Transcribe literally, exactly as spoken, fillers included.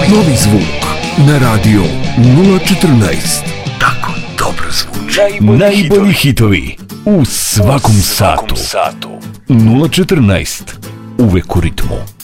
Novi zvuk na radio nula četrnaest. Tako dobro zvuči. Najbolji, Najbolji hitovi u svakom, u svakom satu. satu. nula četrnaest. Uvek u ritmu.